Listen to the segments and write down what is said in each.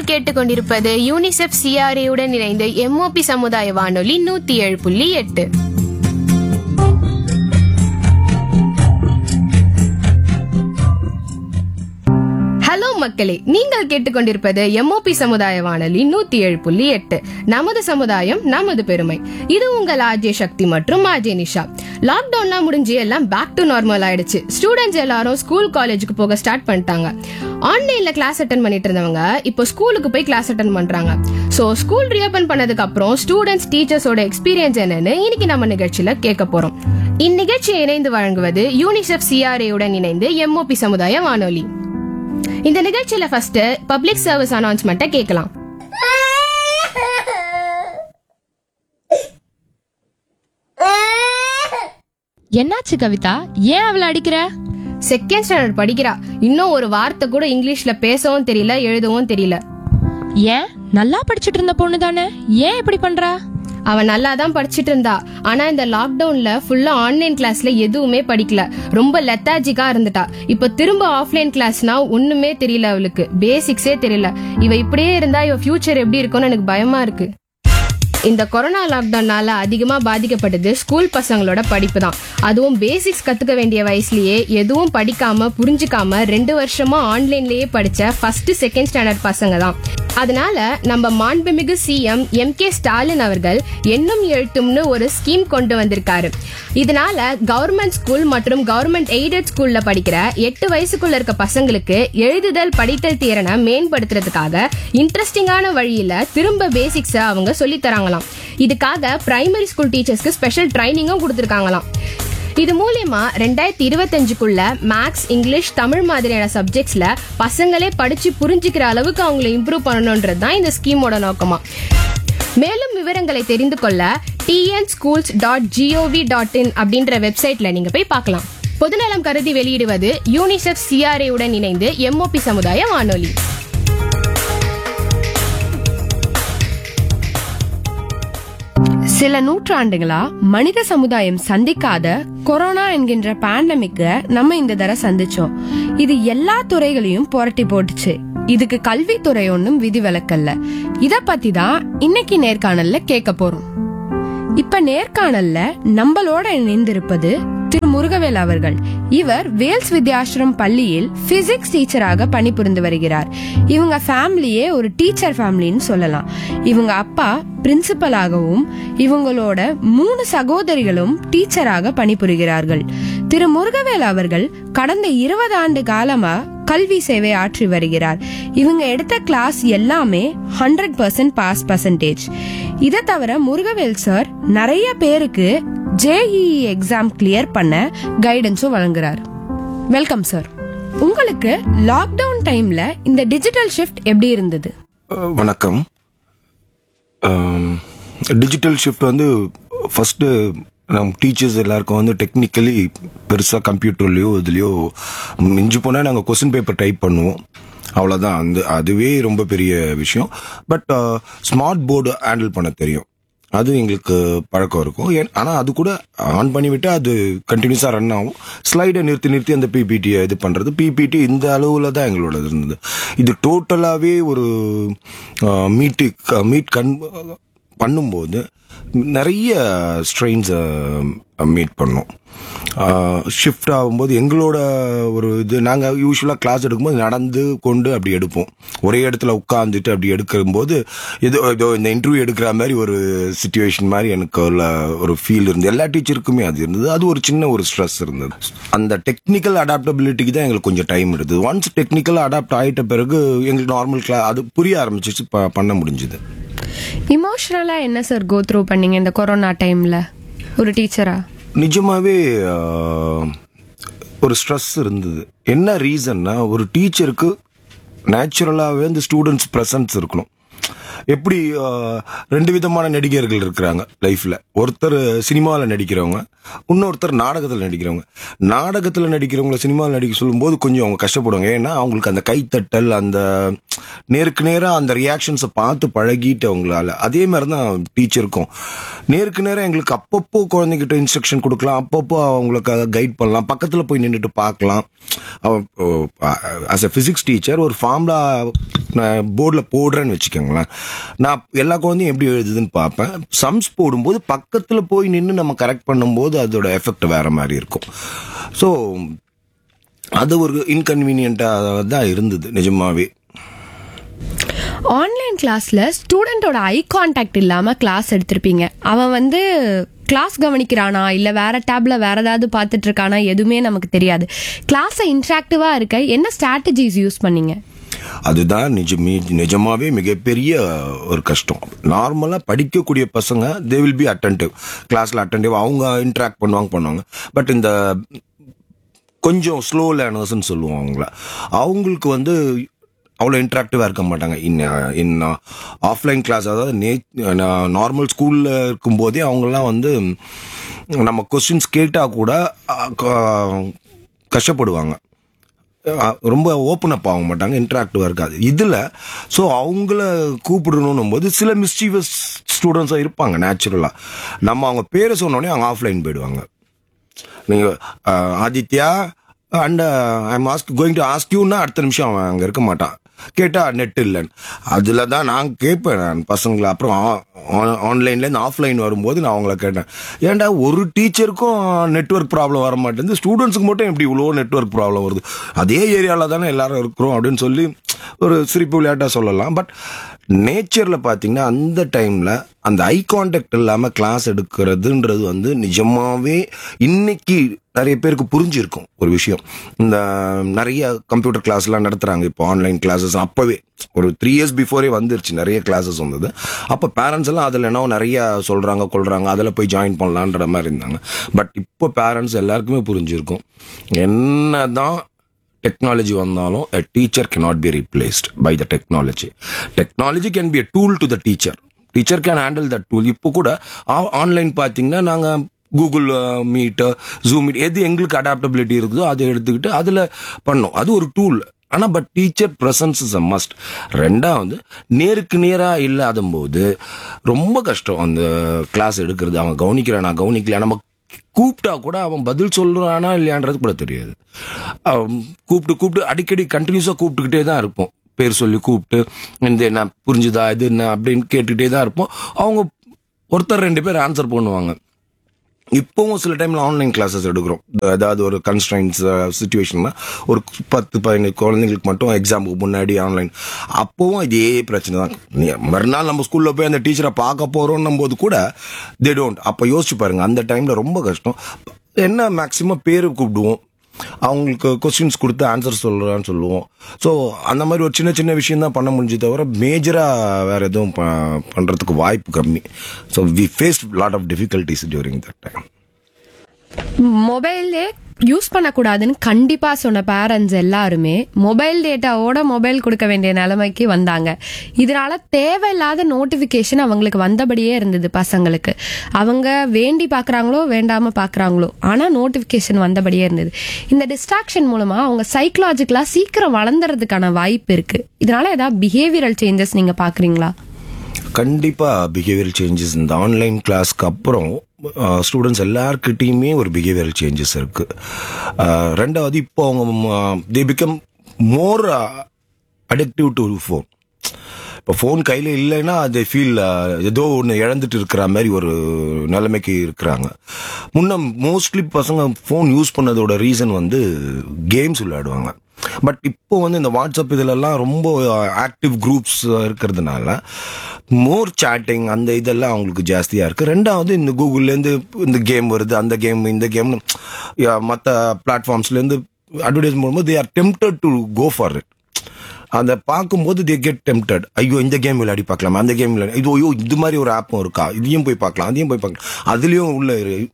கேட்டுக்கொண்டிருப்பது UNICEF CRA உடன் இணைந்து MOP சமுதாய வானொலி 107.8. ஹலோ மக்களே, நீங்கள் கேட்டுக்கொண்டிருப்பது MOP சமுதாய வானொலி 107.8. நமது சமுதாயம் நமது பெருமை. இது உங்கள் ஆர்ஜே சக்தி மற்றும் ஆர்ஜே நிஷா. லாக்டவுன்லாம் முடிஞ்சு எல்லாம் பேக் டு நார்மல் ஆயிடுச்சு. ஸ்டூடெண்ட்ஸ் எல்லாரும் ஸ்கூல் காலேஜுக்கு போக ஸ்டார்ட் பண்ணிட்டாங்க. ஆன்லைன்ல கிளாஸ் அட்டன் பண்ணிட்டு இருந்தவங்க இப்போ ஸ்கூலுக்கு போய் கிளாஸ் அட்டன் பண்றாங்க. சோ ஸ்கூல் ரீஓபன் பண்ணதுக்கு அப்புறம் ஸ்டூடெண்ட்ஸ் டீச்சர்ஸோட எக்ஸ்பீரியன்ஸ் என்னன்னு இன்னைக்கு நம்ம நிகழ்ச்சியில கேட்க போறோம். இந்நிகழ்ச்சியை இணைந்து வழங்குவது யூனிசெஃப் CRA உடன் இணைந்து MOP சமுதாய வானொலி. இந்த நிகழ்ச்சியில ஃபர்ஸ்ட் பப்ளிக் சர்வீஸ் அனௌன்ஸ்மெண்ட்டை கேட்கலாம். என்னாச்சு கவிதா, ஏன் அவளை அடிக்கிற? செகண்ட் ஸ்டாண்டர்ட் படிக்கிறா. இன்னும் ஒரு வார்த்தை கூட இங்கிலீஷ்ல பேசவும் தெரியல, எழுதவும் தெரியல. ஏன், நல்லா படிச்சுட்டு இருந்த பொண்ணு தானே, ஏன் இப்படி பண்றா? அவன் நல்லா தான் படிச்சிட்டு இருந்தா. ஆனா இந்த லாக்டவுன்ல ஃபுல்லா ஆன்லைன் கிளாஸ்ல எதுவுமே படிக்கல. ரொம்ப லெத்தாஜிக்கா இருந்துட்டா. இப்ப திரும்ப ஆஃப்லைன் கிளாஸ்னா ஒண்ணுமே தெரியல, அவளுக்கு பேசிக்ஸே தெரியல. இவ இப்படியே இருந்தா இவ ஃபியூச்சர் எப்படி இருக்கும்னு எனக்கு பயமா இருக்கு. இந்த கொரோனா லாக்டவுன்னால அதிகமா பாதிக்கப்பட்டது ஸ்கூல் பசங்களோட படிப்பு தான். அதுவும் பேசிக்ஸ் கத்துக்க வேண்டிய வயசுலயே எதுவும் படிக்காம புரிஞ்சுக்காம 2 வருஷமா ஆன்லைன்லயே படிச்ச ஃபர்ஸ்ட் செகண்ட் ஸ்டாண்டர்ட் பசங்க தான். அதனால நம்ம மாண்புமிகு CM MK ஸ்டாலின் அவர்கள் எண்ணும் எழுத்தும்னு ஒரு ஸ்கீம் கொண்டு வந்திருக்காரு. இதனால கவர்மெண்ட் ஸ்கூல் மற்றும் கவர்மெண்ட் எய்டட் ஸ்கூல்ல படிக்கிற 8 வயசுக்குள்ள இருக்க பசங்களுக்கு எழுதுதல் படித்தல் திறனை மேம்படுத்துறதுக்காக இன்ட்ரெஸ்டிங்கான வழியில திரும்ப பேசிக்ஸ அவங்க சொல்லி தராங்களாம். இதுக்காக பிரைமரி ஸ்கூல் டீச்சர்ஸ்க்கு ஸ்பெஷல் ட்ரைனிங்கும் கொடுத்திருக்காங்களாம். இது மூலமா 2025க்குள்ள மேக்ஸ், இங்கிலீஷ், தமிழ் மாதிரியான சப்ஜெக்ட்ஸ்ல பசங்களே படிச்சு புரிஞ்சுக்கிற அளவுக்கு அவங்களை இம்ப்ரூவ் பண்ணணும்ன்றது தான் இந்த ஸ்கீமோட நோக்கமா. மேலும் விவரங்களை தெரிந்து கொள்ள tnschools.gov.in அப்படின்ற வெப்சைட்ல நீங்க போய் பார்க்கலாம். பொதுநலம் கருதி வெளியிடுவது யூனிசெஃப் CRA உடன் இணைந்து MOP சமுதாய வானொலி. சில நூற்றாண்டுகளா மனித சமுதாயம் சந்திக்காத கொரோனா என்கின்ற பேண்டமிக்க நம்ம இந்த தடவை சந்திச்சோம். இது எல்லா துறைகளையும் புரட்டி போட்டுச்சு. இதுக்கு கல்வித்துறை ஒன்றும் விதிவிலக்கல்ல. இத பத்தி தான் இன்னைக்கு நேர்காணல்ல கேட்க போறோம். இப்ப நேர்காணல்ல நம்மளோட இணைந்திருப்பது திரு முருகவேல் அவர்கள். இவர் வேல்ஸ் வித்யாசிரம் பள்ளியில் பிசிக்ஸ் டீச்சராக பணிபுரிந்து வருகிறார். இவங்க ஃபேமிலியே ஒரு டீச்சர் ஃபேமிலின்னு சொல்லலாம். இவங்க அப்பா பிரின்சிபலாகவும் இவங்களோட 3 சகோதரிகளும் டீச்சராக பணிபுரிகிறார்கள். திரு முருகவேல் அவர்கள் கடந்த 20 ஆண்டு காலமா கல்வி சேவை ஆற்றி வருகிறார். இவங்க எடுத்த கிளாஸ் எல்லாமே 100% பாஸ் பர்சன்டேஜ். இதை தவிர முருகவேல் சார் நிறைய பேருக்கு JEE எக்ஸாம் கிளியர் பண்ண கைடன்ஸும் வழங்குறார். Welcome sir. உங்களுக்கு லாக்டவுன் டைம்ல இந்த டிஜிட்டல் ஷிஃப்ட் எப்படி இருந்தது? வணக்கம். டிஜிட்டல் ஷிஃப்ட் வந்து ஃபர்ஸ்ட் நம்ம டீச்சர்ஸ் எல்லாருக்கும் வந்து டெக்னிக்கலி பெருசாக கம்ப்யூட்டர்லையோ இதுலையோ மிஞ்சி போனால் நாங்கள் கொஸ்டின் பேப்பர் டைப் பண்ணுவோம், அவ்வளோதான். அதுவே ரொம்ப பெரிய விஷயம். பட் ஸ்மார்ட் போர்டு ஹேண்டில் பண்ண தெரியும், அது எங்களுக்கு பழக்கம் இருக்கும். ஆனால் அது கூட ஆன் பண்ணிவிட்டு அது கண்டினியூஸாக ரன் ஆகும். ஸ்லைடை நிறுத்தி அந்த பிபிடியை இது பண்ணுறது. பிபிடி இந்த அளவில் தான் எங்களோட இருந்தது. இது டோட்டலாகவே ஒரு மீட் பண்ணும்போது நிறைய ஸ்ட்ரெயின்ஸை மீட் பண்ணோம். ஷிஃப்ட் ஆகும்போது எங்களோட ஒரு இது, நாங்கள் யூஸ்வலாக கிளாஸ் எடுக்கும்போது நடந்து கொண்டு அப்படி எடுப்போம். ஒரே இடத்துல உட்காந்துட்டு அப்படி எடுக்கும்போது ஏதோ இந்த இன்டர்வியூ எடுக்கிற மாதிரி ஒரு சிச்சுவேஷன் மாதிரி எனக்கு ஒரு ஃபீல் இருந்தது. எல்லா டீச்சருக்குமே அது இருந்தது. அது ஒரு சின்ன ஒரு ஸ்ட்ரெஸ் இருந்தது. அந்த டெக்னிக்கல் அடாப்டபிலிட்டிக்கு தான் எங்களுக்கு கொஞ்சம் டைம் எடுத்தது. ஒன்ஸ் டெக்னிக்கல் அடாப்ட் ஆகிட்ட பிறகு எங்களுக்கு நார்மல் கிளாஸ் அது புரிய ஆரம்பிச்சிச்சு, பண்ண முடிஞ்சுது. இமோஷனலா என்ன சார் கோ த்ரூ பண்ணீங்க இந்த கொரோனா டைம்ல ஒரு டீச்சரா? நிஜமாவே ஒரு ஸ்ட்ரெஸ் இருந்தது. என்ன ரீசன்னா, ஒரு டீச்சருக்கு நேச்சுரலாகவே இந்த ஸ்டூடெண்ட்ஸ் ப்ரெசன்ஸ் இருக்கணும். எப்படி 2 விதமான நடிகர்கள் இருக்கிறாங்க லைஃப்ல. ஒருத்தர் சினிமாவில் நடிக்கிறவங்க, இன்னொருத்தர் நாடகத்தில் நடிக்கிறவங்க. நாடகத்தில் நடிக்கிறவங்கள சினிமாவில் நடிக்க சொல்லும்போது கொஞ்சம் அவங்க கஷ்டப்படுவாங்க. ஏன்னா அவங்களுக்கு அந்த கைத்தட்டல், அந்த நேருக்கு நேராக அந்த ரியாக்ஷன்ஸை பார்த்து பழகிட்டு அவங்களால. அதே மாதிரி தான் டீச்சருக்கும் நேருக்கு நேரம் எங்களுக்கு அப்பப்போ குழந்தைகிட்ட இன்ஸ்ட்ரக்ஷன் கொடுக்கலாம், அப்பப்போ அவங்களுக்கு கைட் பண்ணலாம், பக்கத்தில் போய் நின்றுட்டு பார்க்கலாம். ஆஸ் எ ஃபிசிக்ஸ் டீச்சர் ஒரு ஃபார்முலா நான் போர்டில் போடுறேன்னு வச்சுக்கோங்களேன், நான் எல்லா குழந்தையும் எப்படி எழுதுதுன்னு பார்ப்பேன். சம்ஸ் போடும்போது பக்கத்தில் போய் நின்று நம்ம கரெக்ட் பண்ணும்போது அதோட எஃபெக்ட் வேற மாதிரி இருக்கும். ஸோ அது ஒரு இன்கன்வீனியண்ட்டாக தான் இருந்தது நிஜமாவே. ஆன்லைன் கிளாஸ்ல ஸ்டூடெண்டோட ஐ கான்டாக்ட் இல்லாம கிளாஸ் எடுத்திருப்பீங்க. அவன் வந்து கிளாஸ் கவனிக்கிறானா இல்ல வேற டேப்ல வேற ஏதாவது பார்த்துட்டு இருக்கானா எதுவுமே நமக்கு தெரியாது. கிளாஸை இன்ட்ராக்டிவா இருக்க என்ன ஸ்ட்ராட்டஜிஸ் யூஸ் பண்ணீங்க? அதுதான் நிஜமாவே மிகப்பெரிய ஒரு கஷ்டம். நார்மலாக படிக்கக்கூடிய பசங்க தே வில் பி அட்டென்டிவ், கிளாஸில் அட்டென்டிவ், அவங்க இன்ட்ராக்ட் பண்ணுவாங்க. பட் இந்த கொஞ்சம் ஸ்லோ லேர்னர்ஸ்ன்னு சொல்லுவோம் அவங்களுக்கு வந்து அவ்வளோ இன்ட்ராக்டிவாக இருக்க மாட்டாங்க. இன் ஆஃப்லைன் கிளாஸ், அதாவது நார்மல் ஸ்கூலில் இருக்கும்போதே அவங்கெல்லாம் வந்து நம்ம கொஸ்டின்ஸ் கேட்டால் கூட கஷ்டப்படுவாங்க, ரொம்ப ஓப்பன் அப் ஆக மாட்டாங்க, இன்ட்ராக்டிவாக இருக்காது இதில். ஸோ அவங்கள கூப்பிடணும் போது சில மிஸ்டீவியஸ் ஸ்டூடெண்ட்ஸாக இருப்பாங்க நேச்சுரலாக. நம்ம அவங்க பேரை சொன்னோடனே அவங்க ஆஃப்லைன் போயிடுவாங்க. நீங்கள் Aditya and I'm going to ask யூன்னா அடுத்த நிமிஷம் அவன் அங்கே இருக்க மாட்டான். கேட்டால் நெட் இல்லைன்னு. அதில் தான் நான் கேட்பேன் நான் பசங்களை. அப்புறம் ஆன்லைன்லேருந்து ஆஃப்லைன் வரும்போது நான் அவங்கள கேட்டேன், ஏன்டா ஒரு டீச்சருக்கும் நெட்வொர்க் ப்ராப்ளம் வர மாட்டேங்குது, ஸ்டூடெண்ட்ஸுக்கு மட்டும் எப்படி இவ்வளோ நெட்வொர்க் ப்ராப்ளம் வருது, அதே ஏரியாவில் தானே எல்லாரும் இருக்கிறோம் அப்படின்னு சொல்லி ஒரு சிரிப்பு விளையாட்டாக சொல்லலாம். பட் நேச்சரில் பார்த்தீங்கன்னா அந்த டைமில் அந்த ஐ கான்டாக்ட் இல்லாமல் கிளாஸ் எடுக்கிறதுன்றது வந்து நிஜமாவே இன்னைக்கு நிறைய பேருக்கு புரிஞ்சிருக்கும் ஒரு விஷயம். இந்த நிறைய கம்ப்யூட்டர் கிளாஸ்லாம் நடத்துகிறாங்க இப்போ, ஆன்லைன் கிளாஸஸ். அப்போவே ஒரு 3 years பிஃபோரே வந்துருச்சு, நிறைய கிளாஸஸ் வந்தது. அப்போ பேரண்ட்ஸ் எல்லாம் அதில் என்ன நிறைய சொல்கிறாங்க கொள்கிறாங்க, அதில் போய் ஜாயின் பண்ணலான்ற மாதிரி இருந்தாங்க. பட் இப்போ பேரண்ட்ஸ் எல்லாருக்குமே புரிஞ்சிருக்கும், என்ன தான் technology வந்தாலும் a teacher cannot be replaced by the technology. Technology can be a tool to the teacher. Teacher can handle that tool. இப்போ கூட ஆன்லைன் பார்த்தீங்கன்னா நாங்கள் கூகுள் மீட், ஜூம் மீட், எது எங்களுக்கு அடாப்டபிலிட்டி இருக்குதோ அதை எடுத்துக்கிட்டு அதில் பண்ணோம். அது ஒரு டூல். ஆனால் but teacher presence is a must. ரெண்டாவது, நேருக்கு நேராக இல்லாத போது ரொம்ப கஷ்டம் அந்த கிளாஸ் எடுக்கிறது. அவன் கவனிக்கிறானா கவனிக்கல, நம்ம கூப்பிட்டா கூட அவன் பதில் சொல்றானா இல்லையான்றது கூட தெரியாது. கூப்பிட்டு அடிக்கடி கண்டினியூஸாக கூப்பிட்டுக்கிட்டே தான் இருப்போம். பேர் சொல்லி கூப்பிட்டு இந்த என்ன புரிஞ்சுதா இது என்ன அப்படின்னு கேட்டுக்கிட்டே தான் இருப்போம். அவங்க ஒருத்தர் 2 பேர் ஆன்சர் பண்ணுவாங்க. இப்போவும் சில டைமில் ஆன்லைன் கிளாஸஸ் எடுக்கிறோம். அதாவது ஒரு கன்ஸ்ட்ரைன்ஸ் சுச்சுவேஷன்னா ஒரு 10-15 குழந்தைங்களுக்கு மட்டும் எக்ஸாமுக்கு முன்னாடி ஆன்லைன். அப்போவும் இதே பிரச்சனை தான். மறுநாள் நம்ம ஸ்கூலில் போய் அந்த டீச்சரை பார்க்க போகிறோன்னும் போது கூட தே டோன்ட். அப்போ யோசிச்சு பாருங்கள், அந்த டைமில் ரொம்ப கஷ்டம். என்ன மேக்ஸிமம் பேர் கூப்பிடுவோம், அவங்களுக்கு கொஸ்டின்ஸ் கொடுத்து ஆன்சர் சொல்கிறான்னு சொல்லுவோம். ஸோ அந்த மாதிரி ஒரு சின்ன சின்ன விஷயம் தான் பண்ண முடிஞ்சு தவிர மேஜராக வேறு எதுவும் பண்ணுறதுக்கு வாய்ப்பு கம்மி. So we faced lot of difficulties during that time. மொபைலே யூஸ் பண்ணக்கூடாதுன்னு கண்டிப்பா சொன்ன பேரண்ட்ஸ் எல்லாருமே மொபைல் டேட்டாவோட மொபைல் கொடுக்க வேண்டிய நிலைமைக்கு வந்தாங்க. இதனால தேவையில்லாத நோட்டிபிகேஷன் அவங்களுக்கு வந்தபடியே இருந்தது பசங்களுக்கு. அவங்க வேண்டி பாக்குறாங்களோ வேண்டாம பாக்குறாங்களோ, ஆனா நோட்டிபிகேஷன் வந்தபடியே இருந்தது. இந்த டிஸ்ட்ராக்ஷன் மூலமா அவங்க சைக்கலாஜிக்கலா சீக்கிரம் வளர்ந்துறதுக்கான வாய்ப்பு இருக்கு. இதனால ஏதாவது பிஹேவியரல் சேஞ்சஸ் நீங்க பாக்குறீங்களா? கண்டிப்பாக பிஹேவியரல் சேஞ்சஸ் இந்த ஆன்லைன் கிளாஸ்க்கு அப்புறம் ஸ்டூடெண்ட்ஸ் எல்லாருக்கிட்டையுமே ஒரு பிஹேவியரல் சேஞ்சஸ் இருக்குது. ரெண்டாவது, இப்போ அவங்க they become more addictive to phone. இப்போ ஃபோன் கையில் இல்லைன்னா அது ஃபீல் ஏதோ ஒன்று இழந்துட்டு இருக்கிற மாதிரி ஒரு நிலைமைக்கு இருக்கிறாங்க. முன்ன மோஸ்ட்லி பசங்க ஃபோன் யூஸ் பண்ணதோட ரீசன் வந்து கேம்ஸ் விளையாடுவாங்க. பட் இப்போ வந்து இந்த வாட்ஸ்அப் இதிலெல்லாம் ரொம்ப ஆக்டிவ் குரூப்ஸ் இருக்கிறதுனால மோர் சேட்டிங் அந்த இதெல்லாம் அவங்களுக்கு ஜாஸ்தியாக இருக்குது. ரெண்டாவது, இந்த கூகுள்லேருந்து இந்த கேம் வருது, அந்த கேம் இந்த கேம்னு மற்ற பிளாட்ஃபார்ம்ஸ்லேருந்து அட்வர்டைஸ் பண்ணும்போது they are tempted to go for it. அதை பார்க்கும்போது தே கெட் டெம்ப்டட். ஐயோ இந்த கேம் விளையாடி பார்க்கலாம், அந்த கேம் விளையாடி, இது ஐயோ இது மாதிரி ஒரு ஆப்பும் இருக்கா, இதையும் போய் பார்க்கலாம், அதையும் போய் பார்க்கலாம். அதுலேயும் உள்ள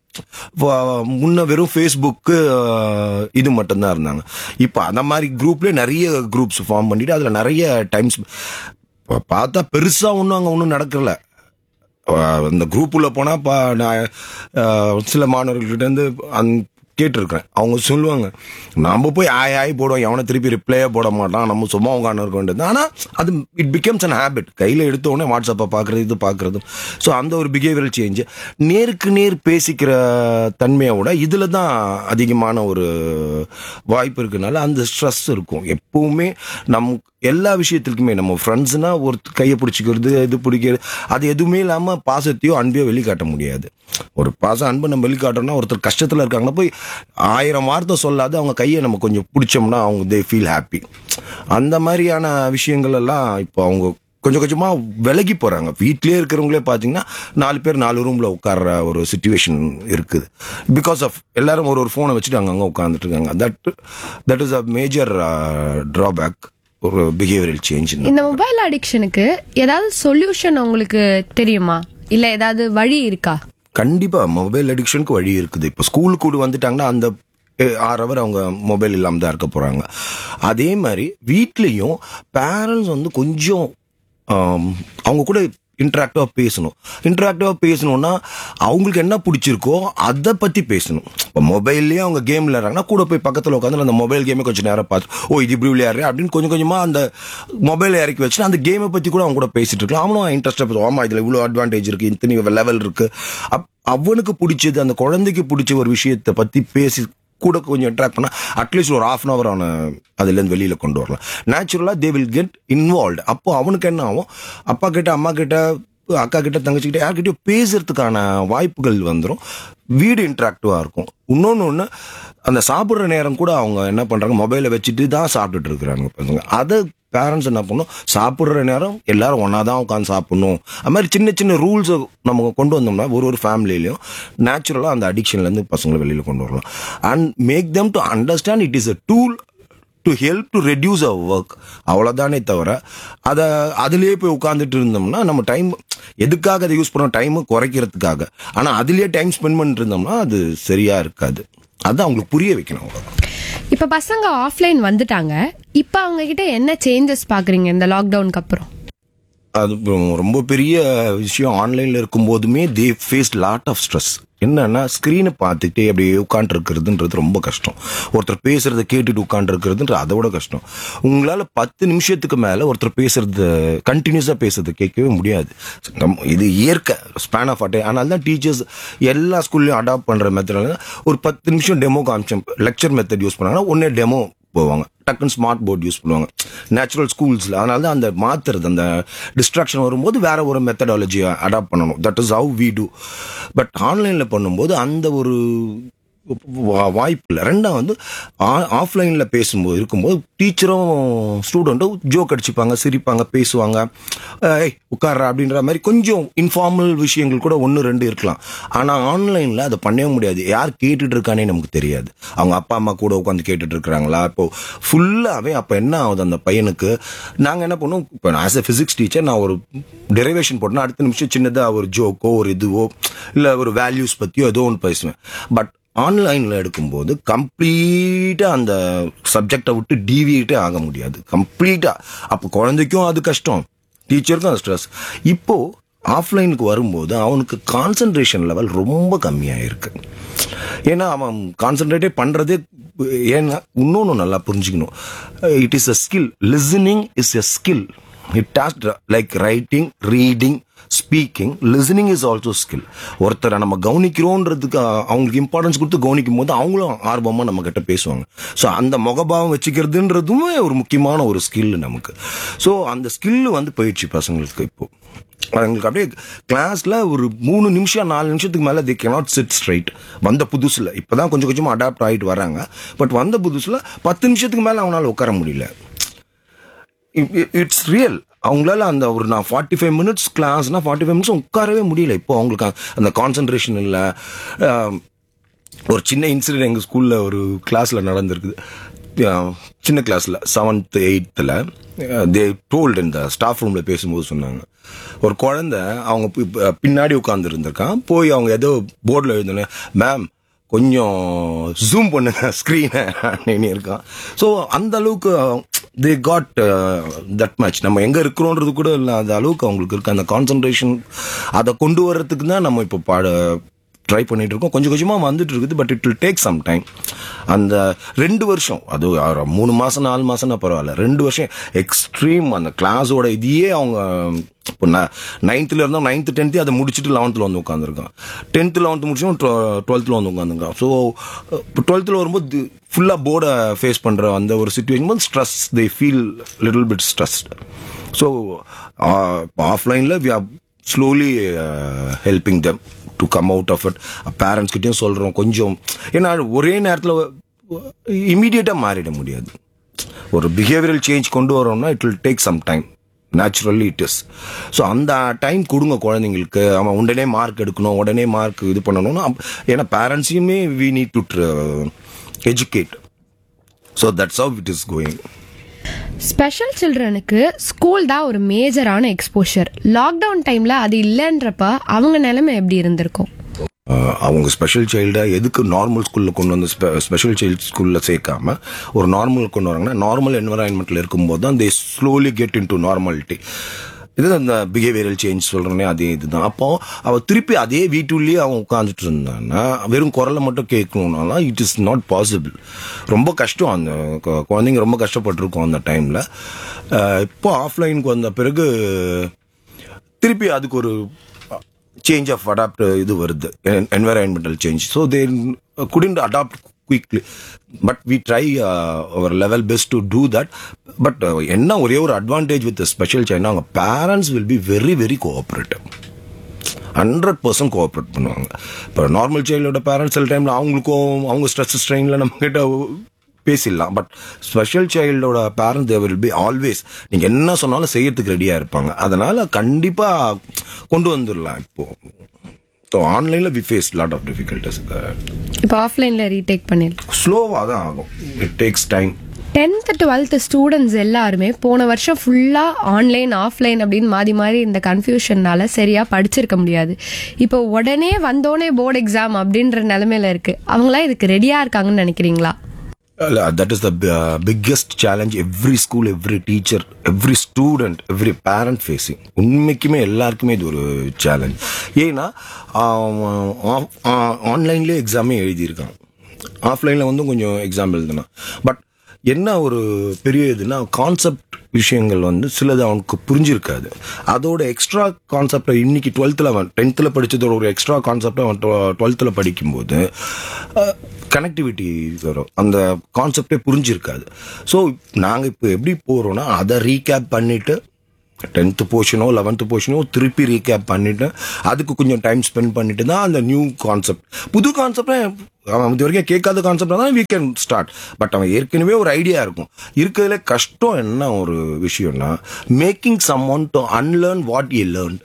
முன்ன வெறும் ஃபேஸ்புக்கு இது மட்டும்தான் இருந்தாங்க. இப்போ அந்த மாதிரி குரூப்லேயே நிறைய குரூப்ஸ் ஃபார்ம் பண்ணிட்டு அதில் நிறைய டைம்ஸ் பார்த்தா பெருசாக அங்கே ஒன்றும் நடக்கல. அந்த குரூப் உள்ள போனால் நான் சில மாணவர்கள்கிட்டேருந்து கேட்டிருக்கிறேன். அவங்க சொல்லுவாங்க, நம்ம போய் ஆய் போடுவோம், எவனை திருப்பி ரிப்ளையே போட மாட்டான், நம்ம சும்மா உட்காந்து இருக்க வேண்டியது. ஆனால் அது இட் பிகம்ஸ் அன் ஹேபிட். கையில் எடுத்த உடனே வாட்ஸ்அப்பை பார்க்குறது, இது பார்க்குறது. ஸோ அந்த ஒரு பிஹேவியரல் சேஞ்சு, நேருக்கு நேர் பேசிக்கிற தன்மையை விட இதில் தான் அதிகமான ஒரு வாய்ப்பு இருக்குனால அந்த ஸ்ட்ரெஸ் இருக்கும் எப்பவுமே. எல்லா விஷயத்துக்குமே நம்ம ஃப்ரெண்ட்ஸ்னா ஒரு கையை பிடிச்சிக்கிறது, இது பிடிக்கிறது, அது எதுவுமே இல்லாமல் பாசத்தையோ அன்பையோ வெளிக்காட்ட முடியாது. ஒரு பாசம் அன்பை நம்ம வெளிக்காட்டோம்னா, ஒருத்தர் கஷ்டத்தில் இருக்காங்கன்னா போய் 1000 வார்த்தை சொல்லாத அவங்க கையை நம்ம கொஞ்சம் பிடிச்சோம்னா அவங்க தே ஃபீல் ஹாப்பி. அந்த மாதிரியான விஷயங்கள் எல்லாம் இப்போ அவங்க கொஞ்சம் கொஞ்சமாக விலகி போகிறாங்க. வீட்டிலே இருக்கிறவங்களே பார்த்தீங்கன்னா 4 பேர் 4 ரூமில் உட்கார்ற ஒரு சிச்சுவேஷன் இருக்குது. பிகாஸ் ஆஃப் எல்லாரும் ஒரு ஃபோனை வச்சுட்டு அங்கங்கே உட்காந்துட்டு இருக்காங்க. That is a major drawback, ஒரு பிஹேவியரல் சேஞ்ச். இந்த மொபைல் அடிக்ஷனுக்கு ஏதாவது சொல்யூஷன் உங்களுக்கு தெரியுமா, இல்ல ஏதாவது வழி இருக்கா? கண்டிப்பா மொபைல் அடிக்ஷனுக்கு வழி இருக்குது. இப்போ ஸ்கூலுக்கு கூட வந்துட்டாங்கன்னா அந்த 6 ஹவர் அவங்க மொபைல் இல்லாமல் தான் இருக்க போறாங்க. அதே மாதிரி வீட்லேயும் பேரண்ட்ஸ் வந்து கொஞ்சம் அவங்க கூட இன்டராக்டிவா பேசணும்னா அவங்களுக்கு என்ன பிடிச்சிருக்கோ அதை பத்தி பேசணும். இப்போ மொபைல்லேயே அவங்க கேம் விளையாடுறாங்கன்னா கூட போய் பக்கத்தில் உட்காந்து அந்த மொபைல் கேமே கொஞ்சம் நேரம் பார்த்து, இது இப்படி விளையாடுறேன் அப்படின்னு கொஞ்சம் கொஞ்சமா அந்த மொபைலை இறக்கி வச்சுட்டு அந்த கேமை பத்தி கூட அவங்க கூட பேசிட்டு இருக்கலாம். அவனும் இன்ட்ரெஸ்டாக பேசுவான், ஆமா இதுல இவ்வளோ அட்வான்டேஜ் இருக்கு, இத்தனை லெவல் இருக்கு. அவனுக்கு பிடிச்சது, அந்த குழந்தைக்கு பிடிச்ச ஒரு விஷயத்தை பத்தி பேசி கூட கொஞ்சம் இன்ட்ராக்ட் பண்ணா அட்லீஸ்ட் ஒரு 1/2 hour அவனை அதுலேருந்து வெளியில கொண்டு வரலாம். நேச்சுரலா தே வில் கெட் இன்வால்வ்ட். அப்போ அவனுக்கு என்ன ஆகும், அப்பா கிட்ட, அம்மா கிட்ட, அக்கா கிட்ட, தங்கச்சி கிட்ட, யார்கிட்டயும் பேசுறதுக்கான வாய்ப்புகள் வந்துடும். வீடு இன்ட்ராக்டிவா இருக்கும். இன்னொன்னு, அந்த சாப்பிட்ற நேரம் கூட அவங்க என்ன பண்றாங்க, மொபைலை வச்சுட்டு தான் சாப்பிட்டுட்டு இருக்கிறாங்க பசங்க. அதை பேரண்ட்ஸ் என்ன பண்ணணும், சாப்பிட்ற நேரம் எல்லாரும் ஒன்னா தான் உட்காந்து சாப்பிடணும். அது மாதிரி சின்ன சின்ன ரூல்ஸ் நம்ம கொண்டு வந்தோம்னா ஒரு ஃபேமிலியிலையும் நேச்சுரலா அந்த அடிக்ஷன்லேருந்து பசங்களை வெளியில கொண்டு வரலாம். And make them to understand it is a tool to help to reduce our work. அவ்வளோதானே தவிர அதுலேயே போய் உட்காந்துட்டு இருந்தோம்னா நம்ம டைம் எதுக்காக அதை யூஸ் பண்ணோம், டைமு குறைக்கிறதுக்காக. ஆனால் அதுலேயே டைம் ஸ்பெண்ட் பண்ணிட்டு இருந்தோம்னா அது சரியா இருக்காது. அது அவங்களுக்கு புரிய வைக்கணும். அவ்வளோதான். இப்ப பசங்க ஆஃப்லைன் வந்துட்டாங்க, இப்ப அவங்க கிட்ட என்ன சேஞ்சஸ் பாக்குறீங்க இந்த லாக்டவுனுக்கு அப்புறம்? அது ரொம்ப பெரிய விஷயம். ஆன்லைன்ல இருக்கும் போதுமே தே ஃபேஸ் லாட் ஆஃப் ஸ்ட்ரெஸ். என்னன்னா ஸ்கிரீனை பார்த்துட்டே அப்படியே உட்காந்து இருக்கிறதுன்றது ரொம்ப கஷ்டம். ஒருத்தர் பேசுறதை கேட்டுட்டு உட்காந்து இருக்கிறதுன்றது அதை விட கஷ்டம். உங்களால 10 நிமிஷத்துக்கு மேல ஒருத்தர் பேசுறது கண்டினியூஸா பேசுறது கேட்கவே முடியாது. இது இயற்கை ஸ்பேன் ஆஃப் அட்டை. அதனால தான் டீச்சர்ஸ் எல்லா ஸ்கூல்லையும் அடாப்ட் பண்ற மெத்தட் ஒரு 10 நிமிஷம் டெமோ காமிச்சோம். லெக்சர் மெத்தட் யூஸ் பண்ணாங்கன்னா ஒன்னே டெமோ போவாங்க, டக்குன்னு ஸ்மார்ட் போர்ட் யூஸ் பண்ணுவாங்க நேச்சுரல் ஸ்கூல்ஸ்ல. அதனால தான் அந்த மாத்துறது, அந்த டிஸ்ட்ராக்ஷன் வரும்போது வேற ஒரு மெத்தடாலஜியை அடாப்ட் பண்ணணும். That is how we do. But ஆன்லைன்ல பண்ணும்போது அந்த ஒரு வாய்ப்பு இல்லை. ரெண்டாவது ஆஃப்லைன்ல பேசும்போது இருக்கும்போது டீச்சரும் ஸ்டூடெண்ட்டும் ஜோக் அடிச்சுப்பாங்க, சிரிப்பாங்க, பேசுவாங்க, உட்கார்ற அப்படின்ற மாதிரி கொஞ்சம் இன்ஃபார்மல் விஷயங்கள் கூட 1-2 இருக்கலாம். ஆனால் ஆன்லைன்ல அதை பண்ணவே முடியாது. யார் கேட்டுட்டு இருக்கானே நமக்கு தெரியாது. அவங்க அப்பா அம்மா கூட உட்காந்து கேட்டுட்டு இருக்கிறாங்களா, இப்போ ஃபுல்லாவே அப்போ என்ன ஆகுது அந்த பையனுக்கு. நாங்கள் என்ன பண்ணுவோம், இப்போ ஆஸ் எ பிசிக்ஸ் டீச்சர் நான் ஒரு டெரிவேஷன் போட்டேன்னா அடுத்த நிமிஷம் சின்னதாக ஒரு ஜோக்கோ ஒரு இதுவோ இல்லை ஒரு வேல்யூஸ் பற்றியோ ஏதோ ஒன்று பேசுவேன். பட் ஆன்லைன்ல எடுக்கும்போது கம்ப்ளீட்டா அந்த சப்ஜெக்டை விட்டு டீவியேட்டே ஆக முடியாது கம்ப்ளீட்டா. அப்போ குழந்தைக்கும் அது கஷ்டம், டீச்சருக்கும் அது ஸ்ட்ரெஸ். இப்போ ஆஃப்லைனுக்கு வரும்போது அவனுக்கு கான்சென்ட்ரேஷன் லெவல் ரொம்ப கம்மியாயிருக்கு. ஏன்னா அவன் கான்சென்ட்ரேட்டே பண்றதே. ஏன்னா இன்னொன்று நல்லா புரிஞ்சுக்கணும், it is a skill. Listening is a skill. It has like writing, reading, speaking, listening is also skill. ஒருத்தரை நம்ம கவனிக்கிறோன்றதுக்கு அவங்களுக்கு இம்பார்ட்டன்ஸ் கொடுத்து கவனிக்கும் போது அவங்களும் ஆர்வமா நம்ம கிட்ட பேசுவாங்க. ஸோ அந்த முகபாவம் வச்சுக்கிறதுன்றதுமே ஒரு முக்கியமான ஒரு ஸ்கில் நமக்கு. ஸோ அந்த ஸ்கில் வந்து போயிடுச்சு பசங்களுக்கு. இப்போ அவங்களுக்கு அப்படியே கிளாஸ்ல ஒரு 3 நிமிஷம் 4 நிமிஷத்துக்கு மேல they cannot sit straight. வந்த புதுசுல இப்பதான் கொஞ்சம் கொஞ்சமா அடாப்ட் ஆகிட்டு வராங்க. பட் வந்த புதுசுல 10 நிமிஷத்துக்கு மேல அவனால உட்கார முடியல. It's real. அவங்களால அந்த ஒரு 45 மினிட்ஸ் கிளாஸ்னா 45 மினிட்ஸ் உட்காரவே முடியல. இப்போ அவங்களுக்கு அந்த கான்சென்ட்ரேஷன் இல்லை. ஒரு சின்ன இன்சிடென்ட் எங்கள் ஸ்கூலில் ஒரு கிளாஸில் நடந்திருக்குது. சின்ன கிளாஸில் 7th 8th தே டோல்டு இந்த ஸ்டாஃப் ரூமில் பேசும்போது சொன்னாங்க, ஒரு குழந்தை அவங்க பின்னாடி உட்கார்ந்து இருந்திருக்கான். போய் அவங்க ஏதோ போர்டில் எழுதுனேன், மேம் கொஞ்சம் ஜூம் பண்ணுங்க ஸ்க்ரீனை அப்படின்னு இருக்கான். ஸோ அந்த அளவுக்கு தே காட் தட் மச். நம்ம எங்கே இருக்கிறோன்றது கூட இல்லை, அந்த அளவுக்கு அவங்களுக்கு இருக்க அந்த கான்சன்ட்ரேஷன். அதை கொண்டு வர்றதுக்கு தான் நம்ம இப்போ ட்ரை பண்ணிட்டு இருக்கோம். கொஞ்சம் கொஞ்சமாக வந்துட்டு இருக்குது. But it will take some time. அந்த 2 வருஷம், அது 3 மாதம் 4 மாதம்னா பரவாயில்ல, 2 வருஷம் எக்ஸ்ட்ரீம் அந்த கிளாஸோட இதையே அவங்க இப்போ 9th இருந்தோம், 9th 10th அதை முடிச்சுட்டு 11th வந்து உட்காந்துருக்கான். 10th 11th முடிச்சோம், 12th வந்து உட்காந்துருக்கான். ஸோ இப்போ 12th வரும்போது ஃபுல்லாக போர்டை ஃபேஸ் பண்ணுற அந்த ஒரு சுச்சுவேஷன் வந்து stress, they feel little bit stressed. So ஆஃப்லைனில் we are slowly helping them to come out of it. Parents கிட்டையும் சொல்கிறோம் கொஞ்சம், ஏன்னா ஒரே நேரத்தில் இமீடியட்டாக மாறிட முடியாது. ஒரு பிஹேவியரல் சேஞ்ச் கொண்டு வரோம்னா it will take some time. Naturally it is. So அந்த டைம் கொடுங்க குழந்தைங்களுக்கு. அவன் உடனே மார்க் எடுக்கணும், உடனே மார்க் இது பண்ணணும்னா, ஏன்னா பேரண்ட்ஸையுமே we need to educate. So that's how it is going. Special சில்ட்ரனுக்கு school தான் ஒரு மேஜரான எக்ஸ்போஷர். லாக்டவுன் டைம்ல அது இல்லைன்றப்ப அவங்க நிலைமை எப்படி இருந்திருக்கும்? அவங்க ஸ்பெஷல் சைல்டை எதுக்கு நார்மல் ஸ்கூலில் கொண்டு வந்து ஸ்பெஷல் சைல்டு ஸ்கூலில் சேர்க்காம ஒரு நார்மல் கொண்டு வராங்கன்னா, நார்மல் என்வரான்மெண்ட்டில் இருக்கும்போது தான் தே slowly get in to normality. இது அந்த பிஹேவியரல் சேஞ்ச் சொல்கிறேனே, அதே இதுதான். அப்போ அவள் திருப்பி அதே வீட்டுள்ளேயே அவன் உட்காந்துட்டு இருந்தான்னா, வெறும் குரலை மட்டும் கேட்கணுன்னாலாம் இட் இஸ் நாட் பாசிபிள். ரொம்ப கஷ்டம். அந்த குழந்தைங்க ரொம்ப கஷ்டப்பட்டிருக்கோம் அந்த டைமில். இப்போ ஆஃப்லைனுக்கு வந்த பிறகு திருப்பி அதுக்கு ஒரு சேஞ்ச் ஆஃப் அடாப்ட் இது வருது, environmental change. So they couldn't adapt quickly. But we try our level best to do that. But என்ன ஒரே ஒரு அட்வான்டேஜ் வித் ஸ்பெஷல் சைல்ட்னா, அவங்க parents will be very very cooperative. 100% cooperate பண்ணுவாங்க. இப்போ நார்மல் சைல்டோட பேரண்ட்ஸ் சில டைமில் அவங்களுக்கும் அவங்க ஸ்ட்ரெஸ் ஸ்ட்ரெயினில் நம்ம கிட்ட பேசிடலாம். But special சைல்டோட parents they will be always, நீங்கள் என்ன சொன்னாலும் செய்யறதுக்கு ரெடியாக இருப்பாங்க. அதனால கண்டிப்பாக கொண்டு வந்துடலாம். இப்போ ஸோ ஆன்லைனில் we face lot of difficulties. இப்போ ஆஃப்லைன்ல ரீடேக் பண்ணிடலாம். ஸ்லோவாக தான் ஆகும். It takes time. 10th 12th students எல்லாருமே போன வருஷம் ஃபுல்லா ஆன்லைன் ஆஃப்லைன் அப்படின்னு மாறி மாறி இந்த கன்ஃபியூஷன்னால சரியா படிச்சிருக்க முடியாது. இப்போ உடனே வந்தோடனே போர்டு எக்ஸாம் அப்படின்ற நிலைமையில இருக்கு. அவங்களாம் இதுக்கு ரெடியா இருக்காங்கன்னு நினைக்கிறீங்களா? That is the biggest challenge every school, every teacher, every student, every parent facing. உண்மைக்குமே எல்லாருக்குமே இது ஒரு சேலஞ்ச். ஏன்னா ஆன்லைன்லேயே எக்ஸாமே எழுதியிருக்கான், ஆஃப்லைனில் வந்து கொஞ்சம் எக்ஸாம் எழுதுனா. பட் என்ன ஒரு பெரிய இதுனா, கான்செப்ட் விஷயங்கள் வந்து சிலது அவனுக்கு புரிஞ்சிருக்காது. அதோட எக்ஸ்ட்ரா கான்செப்டை இன்னைக்கு 10th படித்ததோட ஒரு எக்ஸ்ட்ரா கான்செப்டை அவன் 12th படிக்கும்போது கனெக்டிவிட்டி வரும். அந்த கான்செப்டே புரிஞ்சிருக்காது. ஸோ நாங்கள் இப்போ எப்படி போகிறோன்னா, அதை ரீகேப் பண்ணிவிட்டு 10th போர்ஷனோ 11th போர்ஷனோ திருப்பி ரீகேப் பண்ணிவிட்டு அதுக்கு கொஞ்சம் டைம் ஸ்பெண்ட் பண்ணிட்டு தான் அந்த நியூ கான்செப்ட், புது கான்செப்டை அவன் இது வரைக்கும் கேட்காத கான்செப்ட் தான் வி கேன் ஸ்டார்ட். பட் அவன் ஏற்கனவே ஒரு ஐடியா இருக்கும். இருக்கிறதுல கஷ்டம் என்ன ஒரு விஷயம்னா, making some one to unlearn what you learnt.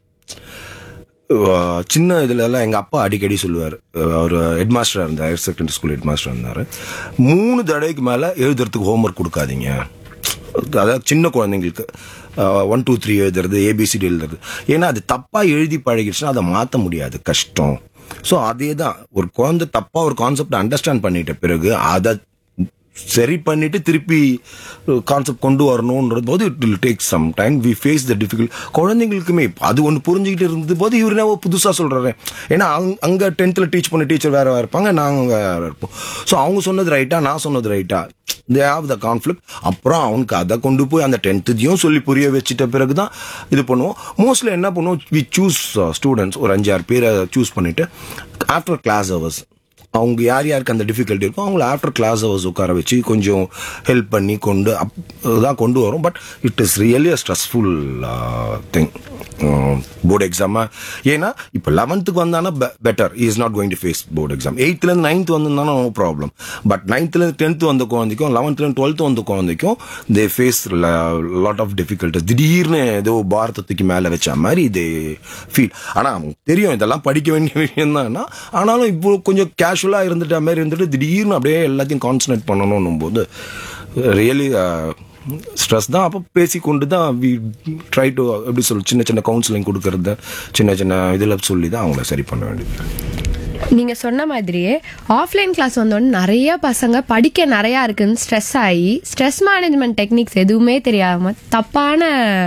சின்ன இதுலலாம் எங்கள் அப்பா அடிக்கடி சொல்லுவார். அவர் ஹெட்மாஸ்டராக இருந்தார், ஹையர் செகண்டரி ஸ்கூல் ஹெட்மாஸ்டராக இருந்தார். 3 தடவைக்கு மேலே எழுதுறதுக்கு ஹோம்ஒர்க் கொடுக்காதீங்க. அதாவது சின்ன குழந்தைங்களுக்கு 1 2 3 எழுதுறது, ஏபிசிடி எழுதுறது. ஏன்னா அது தப்பாக எழுதி பழகிடுச்சுன்னா அதை மாற்ற முடியாது, கஷ்டம். ஸோ அதே தான், ஒரு குழந்தை தப்பாக ஒரு கான்செப்ட் அண்டர்ஸ்டாண்ட் பண்ணிட்ட பிறகு அதை சரி பண்ணிட்டு திருப்பி கான்செப்ட் கொண்டு வரணுன்றது போது it will take some time. We face the difficult. குழந்தைங்களுக்குமே அது ஒன்று புரிஞ்சுக்கிட்டு இருந்தது போது இவர் என்ன புதுசாக சொல்கிறாரு. ஏன்னா அங்கே 10th டீச் பண்ண டீச்சர் வேறு இருப்பாங்க, நாங்கள் வேறு இருப்போம். ஸோ அவங்க சொன்னது ரைட்டா, நான் சொன்னது ரைட்டா, தே ஹாவ் த கான்ஃப்ளிக்ட். அப்புறம் அவனுக்கு அதை கொண்டு போய் அந்த 10th சொல்லி புரிய வச்சுட்ட பிறகு தான் இது பண்ணுவோம். மோஸ்ட்லி என்ன பண்ணுவோம், வி சூஸ் ஸ்டூடெண்ட்ஸ் ஒரு 5-6 பேரை சூஸ் பண்ணிவிட்டு ஆஃப்டர் கிளாஸ் ஹவர்ஸ் அவங்க யார் யாருக்கு அந்த டிஃபிகல்ட்டி இருக்கும் அவங்கள ஆஃப்டர் கிளாஸ் ஹவர்ஸ் உட்கார வச்சு கொஞ்சம் ஹெல்ப் பண்ணி தான் கொண்டு வரும். But it is really a stressful thing board எக்ஸாமா. ஏன்னா இப்போ 11th வந்தானா better, is not going to face board exam. 8th 9th வந்திருந்தானா no problem. But 9th 10th வந்த குழந்தைக்கும் 11th 12th வந்த குழந்தைக்கும் தே ஃபேஸ் லாட் ஆஃப் டிஃபிகல்ட்டிஸ். திடீர்னு ஏதோ பாரதத்துக்கு மேலே வச்ச மாதிரி தே ஃபீல். ஆனால் தெரியும் இதெல்லாம் படிக்க வேண்டிய விஷயம் தான். ஆனாலும் இப்போ கொஞ்சம் கேஷுவலாக இருந்துட்ட மாதிரி இருந்துட்டு திடீர்னு அப்படியே எல்லாத்தையும் கான்சன்ட்ரேட் பண்ணணும் போது ரியலி ஸ்ட்ரெஸ் தான். அப்போ பேசிக்கொண்டு தான் வி ட்ரை டு எப்படி சின்ன சின்ன கவுன்சிலிங் கொடுக்கறது, சின்ன சின்ன இதில் சொல்லி தான் அவங்கள சரி பண்ண வேண்டியது. நீங்க சொன்ன மாதிரியே ஆஃப்லைன் கிளாஸ் வந்தோடனே நிறைய பசங்க படிக்க நிறைய இருக்குன்னு ஸ்ட்ரெஸ் ஆகி ஸ்ட்ரெஸ் மேனேஜ்மெண்ட் டெக்னிக்ஸ் எதுவுமே தெரியாம தப்பான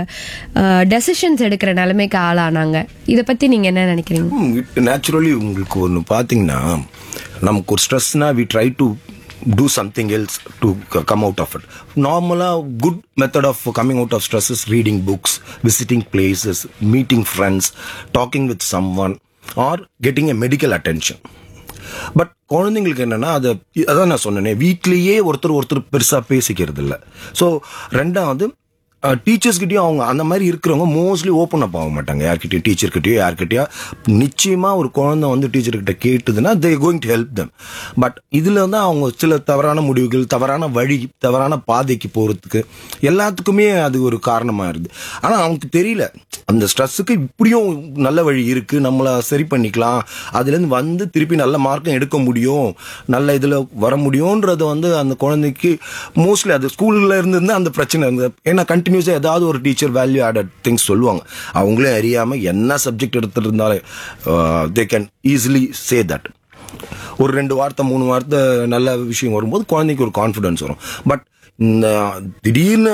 டெசிஷன்ஸ் எடுக்கிற நிலைமைக்கு ஆளானாங்க. இதை பத்தி நீங்க என்ன நினைக்கிறீங்க? நேச்சுரலி உங்களுக்கு ஒன்று பார்த்தீங்கன்னா, நமக்கு ஒரு ஸ்ட்ரெஸ்னா we try to do something else to come out of it. Normally, good method of coming out of stress is reading books, visiting places, meeting friends, talking with someone, or getting a medical attention. But குழந்தைங்களுக்கு என்னன்னா, அதான் நான் சொன்னேனே, வீட்லேயே ஒருத்தர் பெருசாக பேசிக்கிறது இல்லை. ஸோ ரெண்டாவது டீச்சர்ஸ் கிட்டயும் அவங்க அந்த மாதிரி இருக்கிறவங்க மோஸ்ட்லி ஓப்பன் அப் ஆக மாட்டாங்க. யார்கிட்டயும் டீச்சர்கிட்டயோ யார்கிட்டயோ நிச்சயமா ஒரு குழந்தை வந்து டீச்சர்கிட்ட கேட்டுதுன்னா they going to help them. But இதுல வந்து அவங்க சில தவறான முடிவுகள், தவறான வழி, தவறான பாதைக்கு போறதுக்கு எல்லாத்துக்குமே அது ஒரு காரணமா இருக்குது. ஆனா அவங்களுக்கு தெரியல அந்த ஸ்ட்ரெஸ்ஸுக்கு இப்படியும் நல்ல வழி இருக்கு, நம்மள சரி பண்ணிக்கலாம், அதுல இருந்து வந்து திருப்பி நல்ல மார்க்கும் எடுக்க முடியும், நல்ல இதுல வர முடியும்ன்றது வந்து அந்த குழந்தைக்கு மோஸ்ட்லி அது ஸ்கூல்ல இருந்து அந்த பிரச்சனை இருந்தது. ஏன்னா கண்டினியூஸா ஏதாவது ஒரு டீச்சர் வேல்யூ ஆடட் திங்ஸ் சொல்லுவாங்க. அவங்களே அறியாம என்ன subject எடுத்துருந்தாலும் they can easily say that. ஒரு 2 வார்த்தை 3 வார்த்தை நல்ல விஷயம் வரும்போது குழந்தைக்கு ஒரு கான்ஃபிடன்ஸ் வரும். பட் இந்த திடீர்னு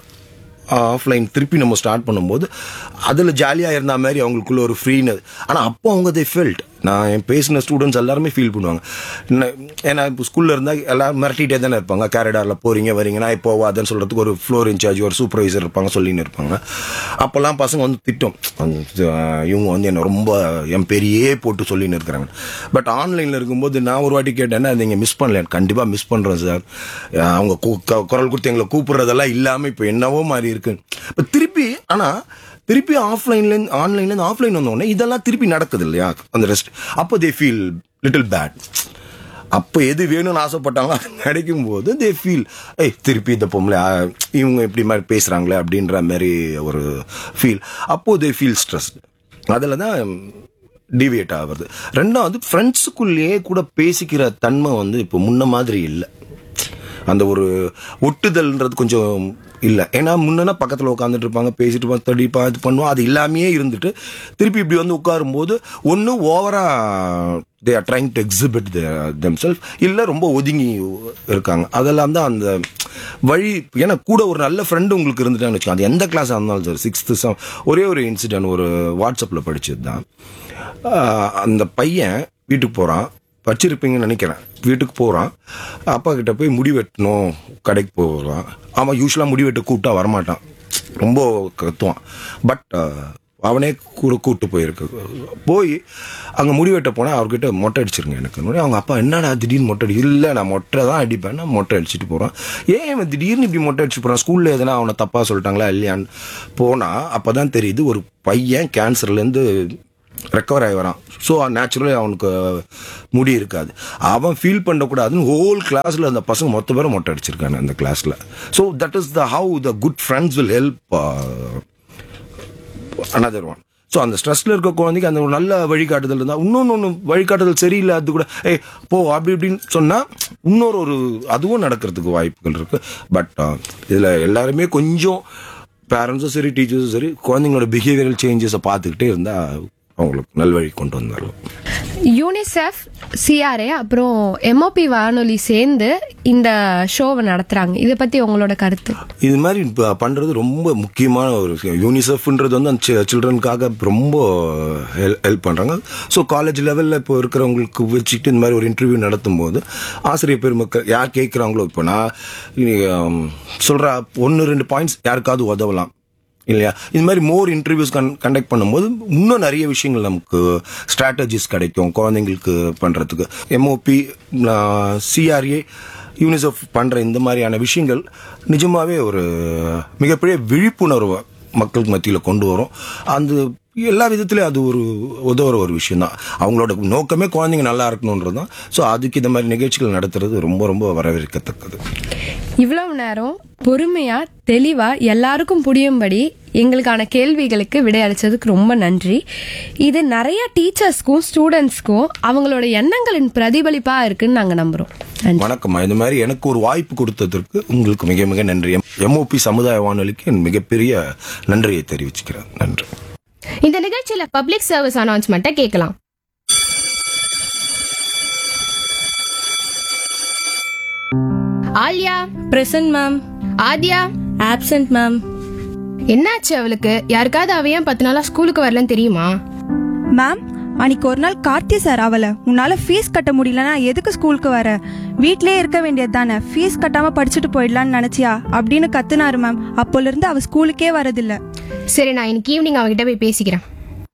ஆஃப்லைன் திருப்பி நம்ம ஸ்டார்ட் பண்ணும்போது அதில் ஜாலியாக இருந்த மாதிரி அவங்களுக்குள்ள ஒரு ஃப்ரீனஸ். ஆனால் அப்போ அவங்க தே ஃபெல்ட், நான் பேசின ஸ்டூடெண்ட்ஸ் எல்லாருமே ஃபீல் பண்ணுவாங்க. ஏன்னா இப்போ ஸ்கூலில் இருந்தால் எல்லாரும் மிரட்டிகிட்டே தானே இருப்பாங்க. கேரடாரில் போகிறீங்க வரீங்கன்னா இப்போ அதுன்னு சொல்கிறதுக்கு ஒரு ஃப்ளோர் இன்சார்ஜ், ஒரு சூப்பர்வைசர் இருப்பாங்க, சொல்லின்னு இருப்பாங்க. அப்போல்லாம் பசங்க வந்து திட்டம், இவங்க வந்து என்னை ரொம்ப என் பெரியே போட்டு சொல்லின்னு இருக்கிறாங்க. பட் ஆன்லைனில் இருக்கும்போது நான் ஒரு வாட்டி கேட்டேன்னா, நீங்கள் மிஸ் பண்ணல, கண்டிப்பாக மிஸ் பண்ணுறேன் சார், அவங்க குரல் கொடுத்து எங்களை கூப்பிட்றதெல்லாம் இல்லாமல் இப்போ என்னவோ மாதிரி இருக்கு. இப்போ திருப்பி ஆன்லைன்லேருந்து ஆஃப்லைன் வந்தோடனே இதெல்லாம் திருப்பி நடக்குது இல்லையா அந்த ரெஸ்ட். அப்போ தே ஃபீல் லிட்டில் பேட். அப்போ எது வேணும்னு ஆசைப்பட்டாங்களோ அது கிடைக்கும் போது தே ஃபீல் திருப்பி இந்த பொம்பளை இவங்க இப்படி மாதிரி பேசுகிறாங்களே அப்படின்ற மாதிரி ஒரு ஃபீல். அப்போ தே ஃபீல் ஸ்ட்ரெஸ்ட். அதில் தான் டிவியேட் ஆகுது. ரெண்டாவது ஃப்ரெண்ட்ஸுக்குள்ளேயே கூட பேசிக்கிற தன்மை வந்து இப்போ முன்ன மாதிரி இல்லை. அந்த ஒரு ஒட்டுதல்ன்றது கொஞ்சம் இல்லை. ஏன்னா முன்னா பக்கத்தில் உட்காந்துட்டு இருப்பாங்க, பேசிட்டு இருப்பாங்க, தடிப்பா இது பண்ணுவோம். அது இல்லாமையே இருந்துட்டு திருப்பி இப்படி வந்து உட்காரும்போது ஒன்று ஓவரா they are trying to exhibit themself, இல்லை ரொம்ப ஒதுங்கி இருக்காங்க. அதெல்லாம் தான் அந்த வழி. ஏன்னா கூட ஒரு நல்ல ஃப்ரெண்டு உங்களுக்கு இருந்துட்டான்னு வச்சுக்கோங்க, அது எந்த கிளாஸாக இருந்தாலும் சார், 6th ஒரே ஒரு இன்சிடென்ட் ஒரு வாட்ஸ்அப்பில் படிச்சது தான். அந்த பையன் வீட்டுக்கு போகிறான், வச்சிருப்பீங்கன்னு நினைக்கிறேன், வீட்டுக்கு போகிறான், அப்பா கிட்ட போய் முடி வெட்டணும் கடைக்கு போகிறான். அவன் யூஸ்வலாக முடி வெட்ட கூப்பிட்டா வரமாட்டான், ரொம்ப கத்துவான். பட் அவனே கூப்பிட்டு போய் அங்கே முடி வெட்ட போனால் அவர்கிட்ட மொட்டை அடிச்சிருங்க எனக்கு. அவங்க அப்பா என்னடா திடீர்னு மொட்டை அடி, இல்லை நான் மொட்டை தான் அடிப்பேன், நான் மொட்டை அடிச்சுட்டு போகிறான். ஏன் இவன் திடீர்னு இப்படி மொட்டை அடிச்சு போகிறான், ஸ்கூலில் எதனா அவனை தப்பாக சொல்லிட்டாங்களா இல்லையான்னு போனால் அப்போ தான் தெரியுது ஒரு பையன் கேன்சர்லேருந்து ரெக்கவர் ஆகி வரான். ஸோ நேச்சுரலி அவனுக்கு முடி இருக்காது. அவன் ஃபீல் பண்ணக்கூடாதுன்னு ஹோல் கிளாஸில் அந்த பசங்க மொத்த பேரும் மொட்டை அடிச்சிருக்காங்க அந்த கிளாஸில். So that is the how the good friends will help another one. So அந்த ஸ்ட்ரெஸ்ல இருக்க குழந்தைக்கு அந்த ஒரு நல்ல வழிகாட்டுதல் இருந்தால், இன்னொன்று வழிகாட்டுதல் சரியில்லை அது கூட போ அப்படி இப்படின்னு சொன்னால் இன்னொரு அதுவும் நடக்கிறதுக்கு வாய்ப்புகள் இருக்கு. பட் இதில் எல்லாருமே கொஞ்சம் பேரண்ட்ஸும் சரி டீச்சர்ஸும் சரி குழந்தைங்களோட பிஹேவியரல் சேஞ்சஸை பார்த்துக்கிட்டே இருந்தால் அவங்களுக்கு நல்வழி கொண்டு வந்துடலாம். யூனிசெஃப், சிஆர்ஏ அப்புறம் எம்ஓபி வானொலி சேர்ந்து இந்த ஷோவை நடத்துறாங்க. இதை பத்தி உங்களோட கருத்து? இது மாதிரி பண்றது ரொம்ப முக்கியமான ஒரு விஷயம். யூனிசெஃப்ன்றது வந்து அந்த சில்ட்ரனுக்காக ரொம்ப ஹெல்ப் பண்றாங்க. ஸோ காலேஜ் லெவலில் இப்போ இருக்கிறவங்களுக்கு வச்சுக்கிட்டு இந்த மாதிரி ஒரு இன்டர்வியூ நடத்தும் போது ஆசிரியர் பெருமக்கள் யார் கேட்குறாங்களோ, இப்போ நான் சொல்ற 1-2 பாயிண்ட்ஸ் யாருக்காவது உதவலாம் இல்லையா, இது மாதிரி மோர் இன்டர்வியூஸ் கண்டக்ட் பண்ணும்போது இன்னும் நிறைய விஷயங்கள் நமக்கு ஸ்ட்ராட்டஜிஸ் கிடைக்கும் குழந்தைங்களுக்கு பண்றதுக்கு. எம்ஓபி, சிஆர்ஏ, யூனிசெஃப் பண்ற இந்த மாதிரியான விஷயங்கள் நிஜமாவே ஒரு மிகப்பெரிய விழிப்புணர்வு மக்களுக்கு மத்தியில் கொண்டு வரும். அந்த எல்லா விதத்திலையும் அது ஒரு உதவுற ஒரு விஷயம் தான். அவங்களோட நோக்கமே குழந்தைங்க நல்லா இருக்கணுன்றது தான். ஸோ அதுக்கு இந்த மாதிரி நிகழ்ச்சிகள் நடத்துறது ரொம்ப ரொம்ப வரவேற்கத்தக்கது. இவ்வளவு நேரம் பொறுமையா தெளிவா எல்லாருக்கும் புரியும்படி எங்களுக்கான கேள்விகளுக்கு விடையளிச்சதுக்கு ரொம்ப நன்றி. இது நிறைய டீச்சர்ஸ்க்கும் ஸ்டூடெண்ட்ஸ்க்கும் அவங்களோட எண்ணங்களின் பிரதிபலிப்பா இருக்குன்னு நாங்க நம்புறோம். வணக்கம். இந்த மாதிரி எனக்கு ஒரு வாய்ப்பு கொடுத்ததற்கு உங்களுக்கு மிக மிக நன்றி. எம்ஓபி சமுதாய வானொலிக்கு என் மிகப்பெரிய நன்றியை தெரிவிச்சுக்கிறேன். நன்றி. இந்த நிகழ்ச்சியில பப்ளிக் சர்வீஸ் அனௌன்ஸ்மெண்ட்டை கேட்கலாம். Alya, present ma'am. Adhya, absent ma'am. என்னாச்சு அவளுக்கு? யாருக்காவது அவ ஏன் 10 நாளா ஸ்கூலுக்கு வரலன்னு தெரியுமா? மேம், அன்னைக்கு ஒரு நாள் கார்த்தி சார் அவளை உன்னால ஃபீஸ் கட்ட முடியலன்னா எதுக்கு ஸ்கூலுக்கு வர, வீட்லயே இருக்க வேண்டியது தானே, ஃபீஸ் கட்டாம படிச்சுட்டு போயிடலான்னு நினைச்சியா அப்படின்னு கத்துனாரு மேம். அப்போல இருந்து அவ ஸ்கூலுக்கே வரதில்ல. சரி, நான் இன்னைக்கு ஈவினிங் அவகிட்ட போய் பேசிக்கிறேன்.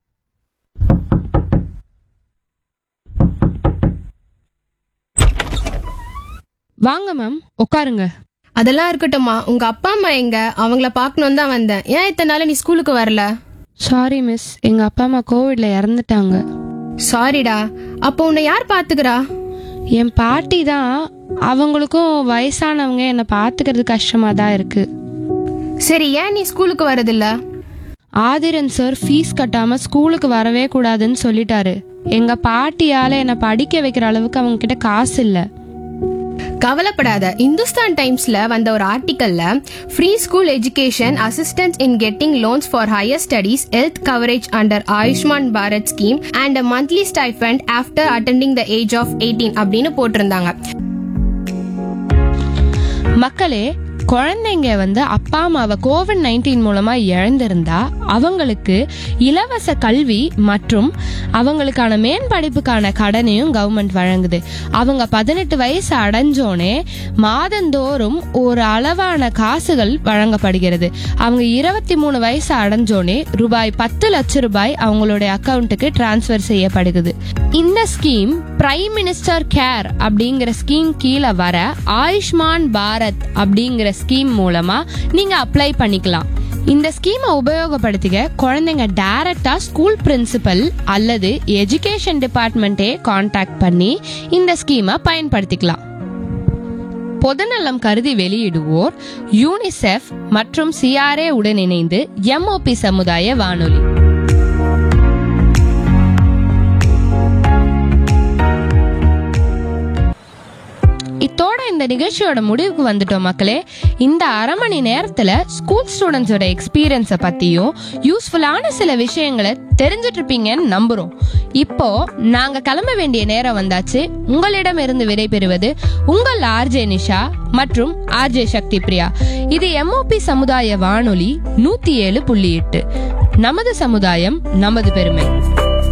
வாங்க மேம், உட்காருங்க. அதெல்லாம் இருக்கட்டும்மா, உங்க அப்பா அம்மா எங்க? அவங்கள பார்க்கணும் தான் வந்தேன். ஏன் இத்தனை நாள் நீ ஸ்கூலுக்கு வரல? சாரி மிஸ், எங்க அப்பா அம்மா கோவிட்ல இறந்துட்டாங்க. சாரிடா. அப்போ உன்னை யார் பாத்துக்கிறா? என் பாட்டி தான். அவங்களுக்கும் வயசானவங்க என்னை பாத்துக்கிறது கஷ்டமா தான் இருக்கு. சரி, ஏன் நீ ஸ்கூலுக்கு வரதில்ல? ஆதிரன் சார் ஃபீஸ் கட்டாம ஸ்கூலுக்கு வரவே கூடாதுன்னு சொல்லிட்டாரு. எங்க பாட்டியால என்னை படிக்க வைக்கிற அளவுக்கு அவங்க கிட்ட காசு இல்ல. கவலைப்படாத. இந்துஸ்தான் டைம்ஸ்ல வந்த ஒரு ஆர்டிக்கல்ல free school education, assistance in getting loans for higher studies, health coverage under Ayushman Bharat scheme and monthly stipend after attending the age of 18 அப்படின்னு போட்டிருந்தாங்க. மக்களே, குழந்தைங்க அப்பா அம்மாவை COVID-19 மூலமா இழந்திருந்தா அவங்களுக்கு இலவச கல்வி மற்றும் அவங்களுக்கான மேம்படிப்புக்கான கடனையும் கவர்மெண்ட் வழங்குது. அவங்க 18 வயசு அடைஞ்சோனே மாதந்தோறும் ஒரு அளவான காசுகள் வழங்கப்படுகிறது. அவங்க 23 வயசு அடைஞ்சோனே ரூபாய் 10 லட்சம் ரூபாய் அவங்களுடைய அக்கௌண்ட்டுக்கு டிரான்ஸ்ஃபர் செய்யப்படுகிறது. இந்த ஸ்கீம் பிரைம் மினிஸ்டர் கேர் அப்படிங்கிற ஸ்கீம் கீழே வர ஆயுஷ்மான் பாரத் அப்படிங்கிற ஸ்கீம் மூலமா நீங்க அப்ளை பண்ணிக்கலாம். இந்த ஸ்கீமை உபயோகப்படுத்திக்க குழந்தைங்க டைரக்டா ஸ்கூல் பிரின்சிபல் அல்லது எஜுகேஷன் டிபார்ட்மெண்ட்டே கான்டாக்ட் பண்ணி இந்த ஸ்கீமை பயன்படுத்திக்கலாம். பொதுநலம் கருதி வெளியிடுவோர் யூனிசெஃப் மற்றும் CRA உடன் இணைந்து MOP சமுதாய வானொலி. இத்தோட இந்த நிகழ்ச்சியோட முடிவுக்கு வந்துட்டோம் மக்களே. இந்த அரை மணி நேரத்துல ஸ்கூல் ஸ்டூடெண்ட்ஸோட எக்ஸ்பீரியன்ஸை பத்தியும் யூஸ்ஃபுல்லான சில விஷயங்களை தெரிஞ்சிட்டு இருப்பீங்கன்னு நம்புறோம். இப்போ நாங்க கிளம்ப வேண்டிய நேரம் வந்தாச்சு. உங்களிடம் இருந்து விடைபெறுவது உங்கள் RJ நிஷா மற்றும் RJ சக்தி பிரியா. இது MOP சமுதாய வானொலி 107.8. நமது சமுதாயம், நமது பெருமை.